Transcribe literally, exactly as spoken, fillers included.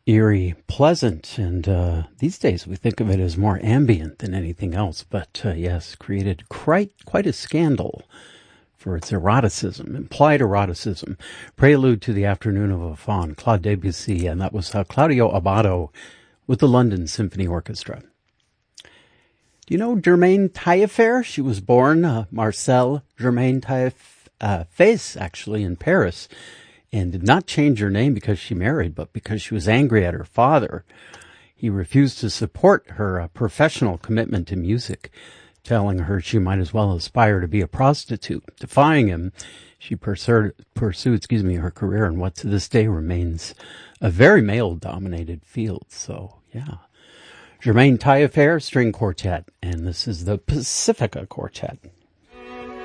eerie, pleasant, and uh, these days we think of it as more ambient than anything else. But uh, yes, created quite quite a scandal for its eroticism, implied eroticism. Prelude to the Afternoon of a Faun, Claude Debussy, and that was uh, Claudio Abbado with the London Symphony Orchestra. Do you know Germaine Taillefer? She was born uh, Marcelle Germaine Taillefer, uh, Fès, actually, in Paris, and did not change her name because she married, but because she was angry at her father. He refused to support her uh, professional commitment to music, telling her she might as well aspire to be a prostitute. Defying him, she pursued, pursued excuse me, her career in what to this day remains a very male-dominated field. So, yeah. Germaine Taillefer String Quartet, and this is the Pacifica Quartet.